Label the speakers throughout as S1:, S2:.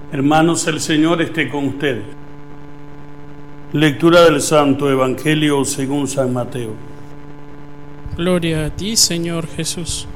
S1: Hermanos, el Señor esté con ustedes. Lectura del Santo Evangelio según San Mateo.
S2: Gloria a ti, Señor Jesús.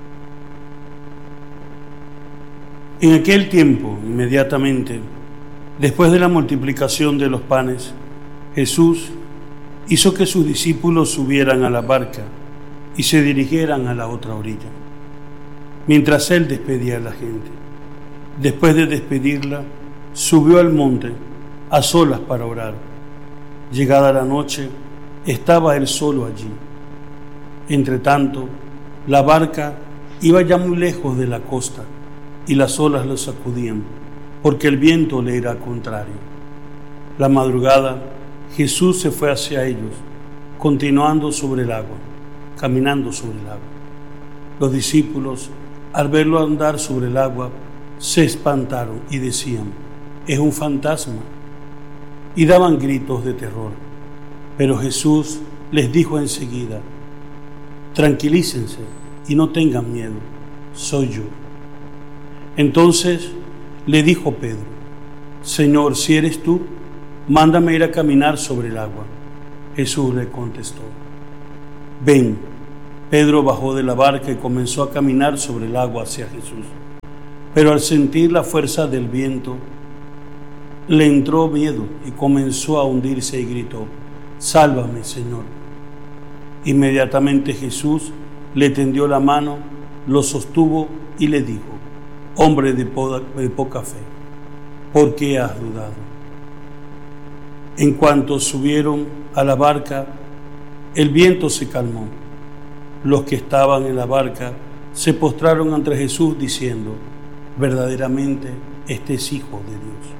S1: En aquel tiempo, inmediatamente, después de la multiplicación de los panes, Jesús hizo que sus discípulos subieran a la barca y se dirigieran a la otra orilla, mientras Él despedía a la gente. Después de despedirla, subió al monte a solas para orar. Llegada la noche, estaba Él solo allí. Entretanto, la barca iba ya muy lejos de la costa y las olas lo sacudían, porque el viento le era contrario. La madrugada, Jesús se fue hacia ellos, continuando sobre el agua, caminando sobre el agua. Los discípulos, al verlo andar sobre el agua, se espantaron y decían: «Es un fantasma», y daban gritos de terror. Pero Jesús les dijo enseguida: «Tranquilícense y no tengan miedo, soy yo». Entonces le dijo Pedro: «Señor, si eres tú, mándame ir a caminar sobre el agua». Jesús le contestó: «Ven». Pedro bajó de la barca y comenzó a caminar sobre el agua hacia Jesús. Pero al sentir la fuerza del viento, le entró miedo y comenzó a hundirse y gritó: «Sálvame, Señor». Inmediatamente Jesús le tendió la mano, lo sostuvo y le dijo: «Hombre de poca fe, ¿por qué has dudado?». En cuanto subieron a la barca, el viento se calmó. Los que estaban en la barca se postraron ante Jesús diciendo: «Verdaderamente, este es Hijo de Dios».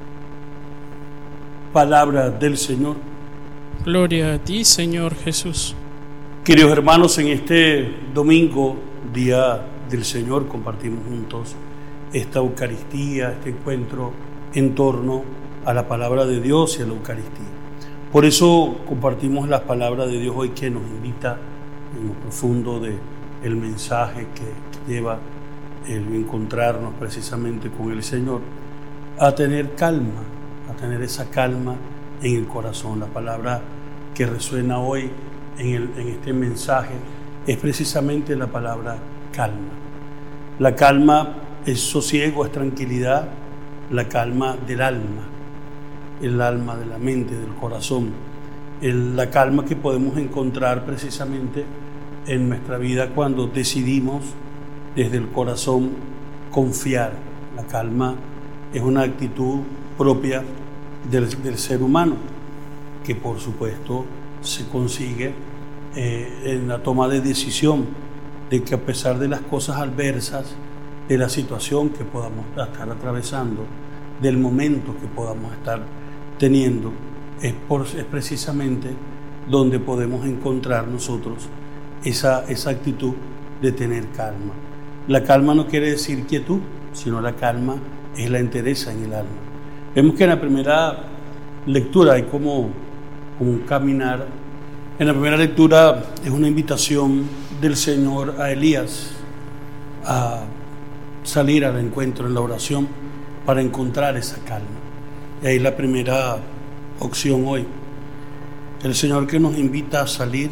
S1: Palabra del Señor.
S2: Gloria a ti, Señor Jesús.
S1: Queridos hermanos, en este domingo, Día del Señor, compartimos juntos esta Eucaristía, este encuentro en torno a la palabra de Dios y a la Eucaristía. Por eso compartimos la palabra de Dios hoy, que nos invita en lo profundo del mensaje que lleva el encontrarnos precisamente con el Señor, a tener calma, a tener esa calma en el corazón. La palabra que resuena hoy en este mensaje es precisamente la palabra calma. La calma es sosiego, es tranquilidad, la calma del alma, el alma de la mente, del corazón, la calma que podemos encontrar precisamente en nuestra vida cuando decidimos desde el corazón confiar. La calma es una actitud propia del ser humano, que por supuesto se consigue en la toma de decisión, de que a pesar de las cosas adversas, de la situación que podamos estar atravesando, del momento que podamos estar teniendo, es precisamente donde podemos encontrar nosotros esa actitud de tener calma. La calma no quiere decir quietud, sino la calma es la entereza en el alma. Vemos que en la primera lectura hay como un caminar. En la primera lectura es una invitación del Señor a Elías a salir al encuentro en la oración para encontrar esa calma. Y ahí la primera opción hoy. El Señor que nos invita a salir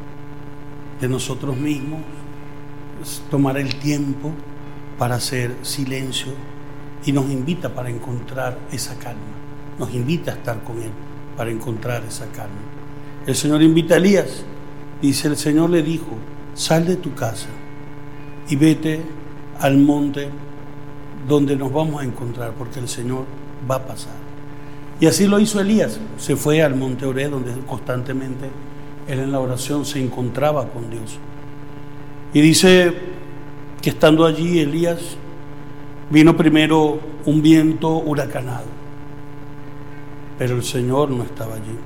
S1: de nosotros mismos, es tomar el tiempo para hacer silencio, y nos invita para encontrar esa calma. Nos invita a estar con Él para encontrar esa calma. El Señor invita a Elías. Dice: el Señor le dijo: sal de tu casa y vete al monte donde nos vamos a encontrar, porque el Señor va a pasar. Y así lo hizo Elías. Se fue al monte Oreb, donde constantemente él en la oración se encontraba con Dios. Y dice que estando allí Elías, vino primero un viento huracanado, pero el Señor no estaba allí.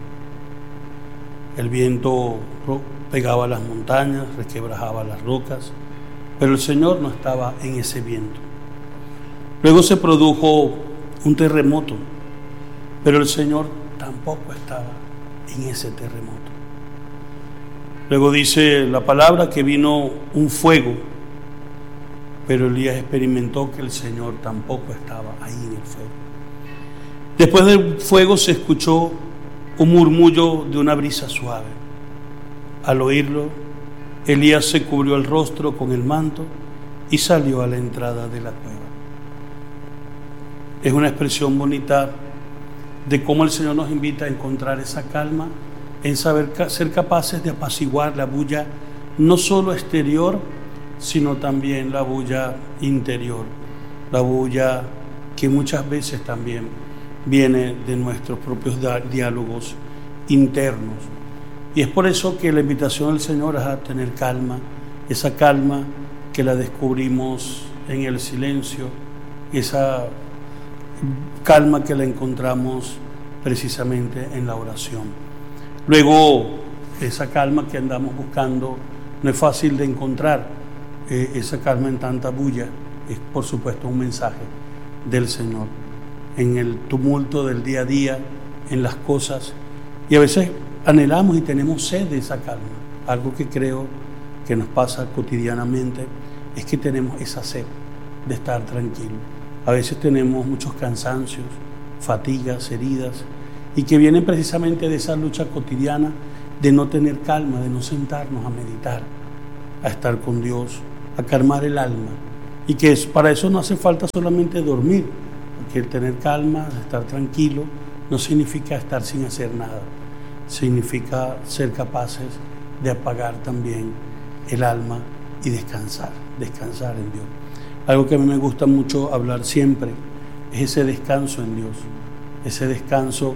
S1: El viento pegaba a las montañas, resquebrajaba las rocas, pero el Señor no estaba en ese viento. Luego se produjo un terremoto, pero el Señor tampoco estaba en ese terremoto. Luego dice la palabra que vino un fuego, pero Elías experimentó que el Señor tampoco estaba ahí en el fuego. Después del fuego se escuchó un murmullo de una brisa suave. Al oírlo, Elías se cubrió el rostro con el manto y salió a la entrada de la cueva. Es una expresión bonita de cómo el Señor nos invita a encontrar esa calma, en saber ser capaces de apaciguar la bulla, no solo exterior, sino también la bulla interior, la bulla que muchas veces también viene de nuestros propios diálogos internos. Y es por eso que la invitación del Señor es a tener calma, esa calma que la descubrimos en el silencio, esa calma que la encontramos precisamente en la oración. Luego, esa calma que andamos buscando no es fácil de encontrar, esa calma en tanta bulla, es por supuesto un mensaje del Señor, en el tumulto del día a día, en las cosas, y a veces anhelamos y tenemos sed de esa calma. Algo que creo que nos pasa cotidianamente es que tenemos esa sed de estar tranquilos. A veces tenemos muchos cansancios, fatigas, heridas, y que vienen precisamente de esa lucha cotidiana de no tener calma, de no sentarnos a meditar, a estar con Dios, a calmar el alma. Y que para eso no hace falta solamente dormir, porque el tener calma, estar tranquilo, no significa estar sin hacer nada. Significa ser capaces de apagar también el alma y descansar en Dios. Algo que a mí me gusta mucho hablar siempre es ese descanso en Dios, ese descanso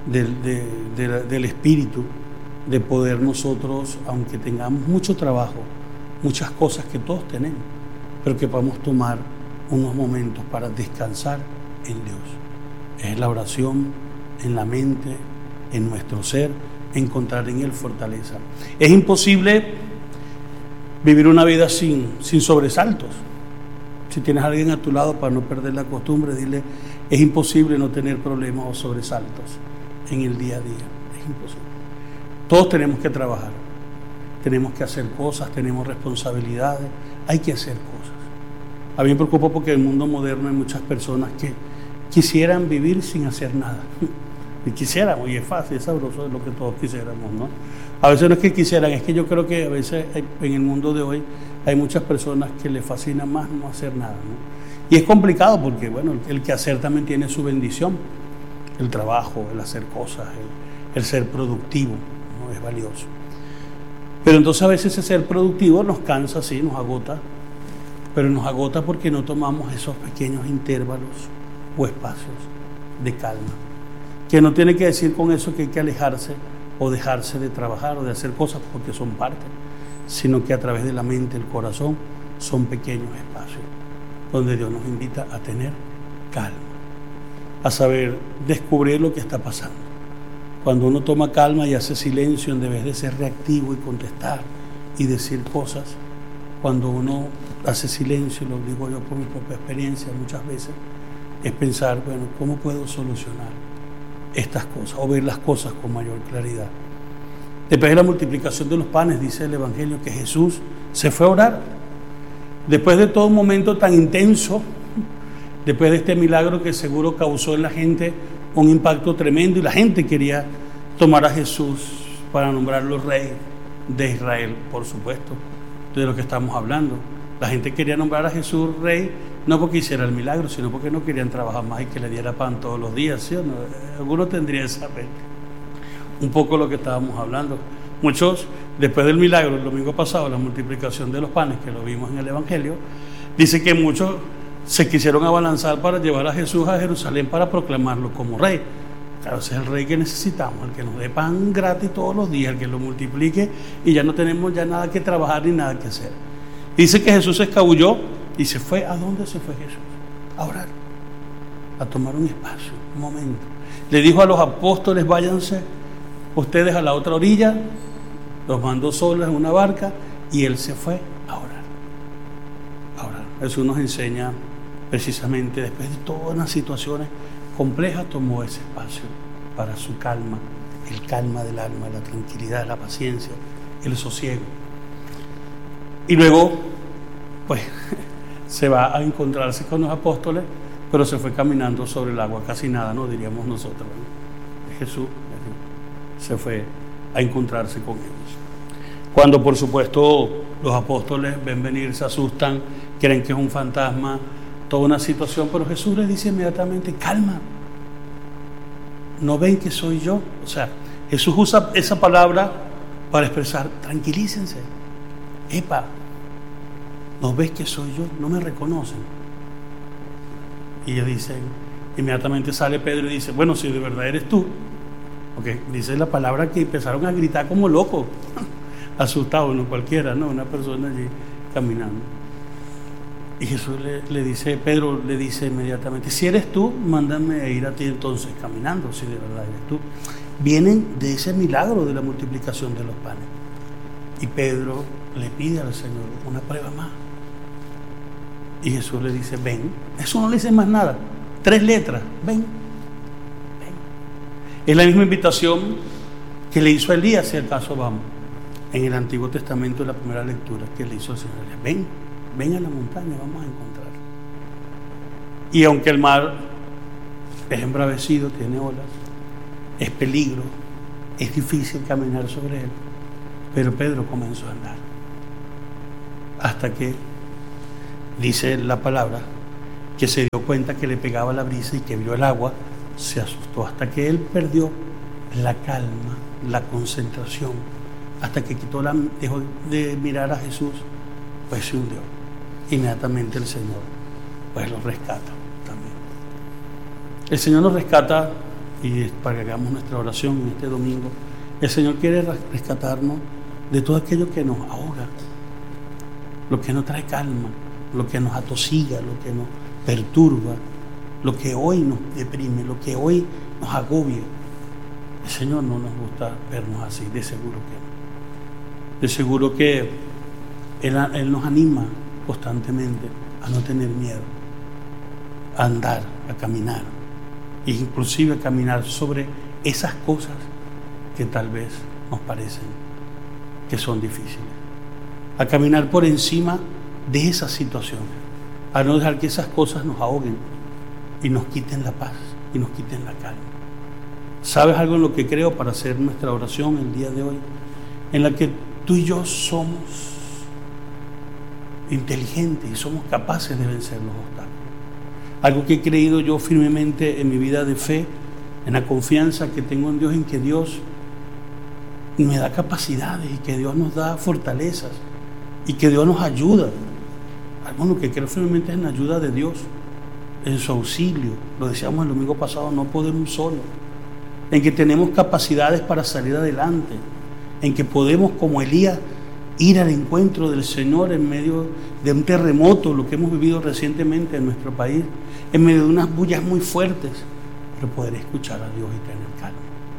S1: del espíritu, de poder nosotros, aunque tengamos mucho trabajo, muchas cosas que todos tenemos, pero que podamos tomar unos momentos para descansar en Dios. Es la oración en la mente, en nuestro ser, encontrar en Él fortaleza. Es imposible vivir una vida sin sobresaltos. Si tienes a alguien a tu lado, para no perder la costumbre, dile: es imposible no tener problemas o sobresaltos en el día a día. Es imposible. Todos tenemos que trabajar, tenemos que hacer cosas, tenemos responsabilidades, hay que hacer cosas. A mí me preocupa porque en el mundo moderno hay muchas personas que quisieran vivir sin hacer nada. Y quisiéramos, y es fácil, es sabroso, es lo que todos quisiéramos, ¿no? A veces no es que quisieran, es que yo creo que a veces en el mundo de hoy hay muchas personas que les fascina más no hacer nada, ¿no? Y es complicado porque, bueno, el quehacer también tiene su bendición. El trabajo, el hacer cosas, el ser productivo, ¿no? Es valioso. Pero entonces a veces ese ser productivo nos cansa, sí, nos agota, pero nos agota porque no tomamos esos pequeños intervalos o espacios de calma. Que no tiene que decir con eso que hay que alejarse o dejarse de trabajar o de hacer cosas porque son parte, sino que a través de la mente, el corazón, son pequeños espacios donde Dios nos invita a tener calma, a saber descubrir lo que está pasando. Cuando uno toma calma y hace silencio en vez de ser reactivo y contestar y decir cosas, cuando uno hace silencio, lo digo yo por mi propia experiencia muchas veces, es pensar, bueno, ¿cómo puedo solucionar estas cosas o ver las cosas con mayor claridad? Después de la multiplicación de los panes, dice el Evangelio que Jesús se fue a orar. Después de todo un momento tan intenso, después de este milagro que seguro causó en la gente un impacto tremendo, y la gente quería tomar a Jesús para nombrarlo rey de Israel, por supuesto, de lo que estamos hablando. La gente quería nombrar a Jesús rey, no porque hiciera el milagro, sino porque no querían trabajar más y que le diera pan todos los días, ¿sí o no? Algunos tendrían esa fe. Un poco lo que estábamos hablando. Muchos, después del milagro, el domingo pasado, la multiplicación de los panes, que lo vimos en el Evangelio, dice que muchos se quisieron abalanzar para llevar a Jesús a Jerusalén para proclamarlo como rey. Claro, ese es el rey que necesitamos, el que nos dé pan gratis todos los días, el que lo multiplique y ya no tenemos ya nada que trabajar ni nada que hacer. Dice que Jesús se escabulló y se fue. ¿A dónde se fue Jesús? A orar, a tomar un espacio, un momento. Le dijo a los apóstoles: váyanse ustedes a la otra orilla. Los mandó solos en una barca y él se fue a orar. A orar. Jesús nos enseña precisamente, después de todas las situaciones complejas, tomó ese espacio para su calma, el calma del alma, la tranquilidad, la paciencia, el sosiego. Y luego, pues, se va a encontrarse con los apóstoles pero se fue caminando sobre el agua, casi nada, ¿no? Diríamos nosotros, ¿no? Jesús se fue a encontrarse con ellos. Cuando por supuesto los apóstoles ven venir, se asustan, creen que es un fantasma, toda una situación, pero Jesús les dice inmediatamente: calma, ¿no ven que soy yo? O sea, Jesús usa esa palabra para expresar: tranquilícense, epa, ¿no ves que soy yo? ¿No me reconocen? Y ellos dicen, inmediatamente sale Pedro y dice: bueno, si de verdad eres tú, porque dice la palabra que empezaron a gritar como locos, asustados, no cualquiera, no, una persona allí caminando. Y Jesús le dice, Pedro le dice inmediatamente: si eres tú, mándame a ir a ti entonces caminando, si de verdad eres tú. Vienen de ese milagro de la multiplicación de los panes. Y Pedro le pide al Señor una prueba más. Y Jesús le dice: ven. Eso no le dice más nada. 3 letras: ven, ven. Es la misma invitación que le hizo a Elías, si al caso vamos, en el Antiguo Testamento, en la primera lectura que le hizo el Señor. Ven, ven a la montaña, vamos a encontrar. Y aunque el mar es embravecido, tiene olas, es peligro, es difícil caminar sobre él, pero Pedro comenzó a andar. Hasta que, dice la palabra, que se dio cuenta que le pegaba la brisa y que vio el agua, se asustó, hasta que él perdió la calma, la concentración, hasta que dejó de mirar a Jesús, pues se hundió. Inmediatamente el Señor pues lo rescata también. El Señor nos rescata, y para que hagamos nuestra oración en este domingo, el Señor quiere rescatarnos de todo aquello que nos ahoga, lo que nos trae calma, lo que nos atosiga, lo que nos perturba, lo que hoy nos deprime, lo que hoy nos agobia. El Señor no nos gusta vernos así, de seguro que no. De seguro que Él nos anima constantemente a no tener miedo, a andar, a caminar, e inclusive a caminar sobre esas cosas que tal vez nos parecen que son difíciles, a caminar por encima de esas situaciones, a no dejar que esas cosas nos ahoguen y nos quiten la paz y nos quiten la calma. ¿Sabes algo en lo que creo para hacer nuestra oración el día de hoy? En la que tú y yo somos inteligentes y somos capaces de vencer los obstáculos. Algo que he creído yo firmemente en mi vida de fe, en la confianza que tengo en Dios, en que Dios me da capacidades y que Dios nos da fortalezas y que Dios nos ayuda. Algo en lo que creo firmemente es en la ayuda de Dios, en su auxilio. Lo decíamos el domingo pasado, no podemos solos. En que tenemos capacidades para salir adelante, en que podemos, como Elías, ir al encuentro del Señor en medio de un terremoto, lo que hemos vivido recientemente en nuestro país, en medio de unas bullas muy fuertes, pero poder escuchar a Dios y tener calma.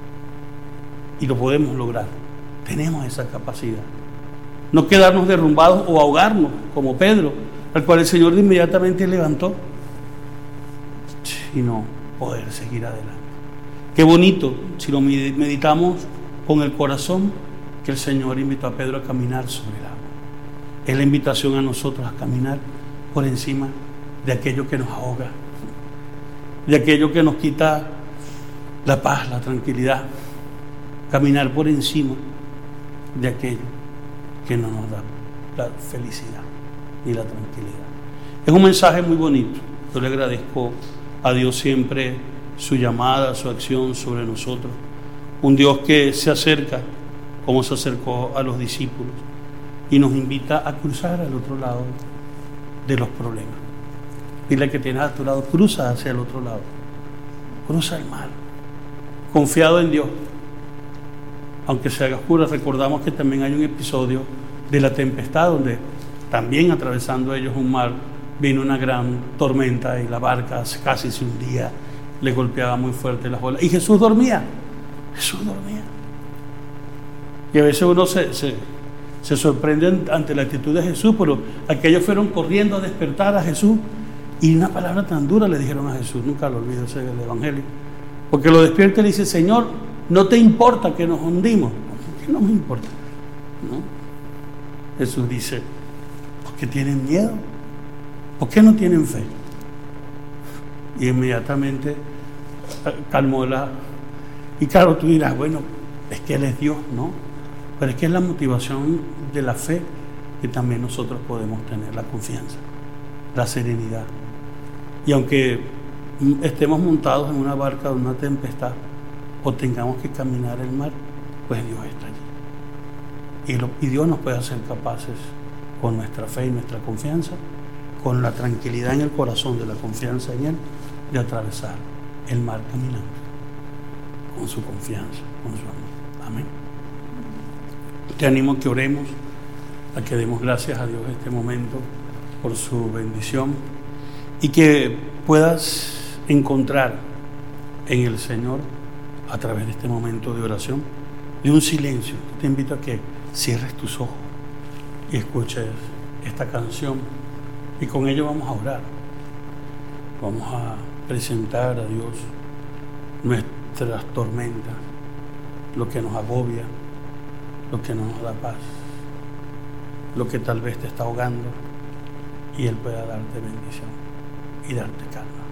S1: Y lo podemos lograr, tenemos esa capacidad. No quedarnos derrumbados o ahogarnos, como Pedro, al cual el Señor inmediatamente levantó, sino poder seguir adelante. Qué bonito si lo meditamos con el corazón, que el Señor invitó a Pedro a caminar sobre el agua. Es la invitación a nosotros a caminar por encima de aquello que nos ahoga, de aquello que nos quita la paz, la tranquilidad. Caminar por encima de aquello que no nos da la felicidad ni la tranquilidad. Es un mensaje muy bonito. Yo le agradezco a Dios siempre su llamada, su acción sobre nosotros. Un Dios que se acerca, como se acercó a los discípulos, y nos invita a cruzar al otro lado de los problemas. Dile que tienes a tu lado: cruza hacia el otro lado, cruza el mar, confiado en Dios. Aunque se haga oscuro, recordamos que también hay un episodio de la tempestad, donde también atravesando ellos un mar, vino una gran tormenta y la barca casi se hundía, le golpeaba muy fuerte las olas. Y Jesús dormía. Y a veces uno se sorprende ante la actitud de Jesús, pero aquellos fueron corriendo a despertar a Jesús, y una palabra tan dura le dijeron a Jesús, nunca lo olvido ese del Evangelio, porque lo despierta y le dice: Señor, ¿no te importa que nos hundimos? ¿Por qué no me importa? ¿No? Jesús dice: ¿por qué tienen miedo? ¿Por qué no tienen fe? Y inmediatamente calmó Y claro, tú dirás, bueno, es que Él es Dios, ¿no? Pero es que es la motivación de la fe que también nosotros podemos tener, la confianza, la serenidad. Y aunque estemos montados en una barca de una tempestad o tengamos que caminar el mar, pues Dios está allí. Y Dios nos puede hacer capaces, con nuestra fe y nuestra confianza, con la tranquilidad en el corazón de la confianza en Él, de atravesar el mar caminando, con su confianza, con su amor. Amén. Te animo a que oremos, a que demos gracias a Dios en este momento por su bendición y que puedas encontrar en el Señor, a través de este momento de oración, de un silencio. Te invito a que cierres tus ojos y escuches esta canción, y con ello vamos a orar. Vamos a presentar a Dios nuestras tormentas, lo que nos agobia, lo que no nos da paz, lo que tal vez te está ahogando, y Él pueda darte bendición y darte calma.